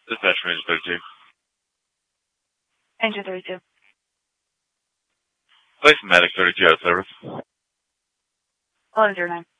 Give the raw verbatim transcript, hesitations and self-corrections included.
Dispatch range thirty-two. Engine thirty-two. Place Medic thirty-two out of service. eleven zero nine.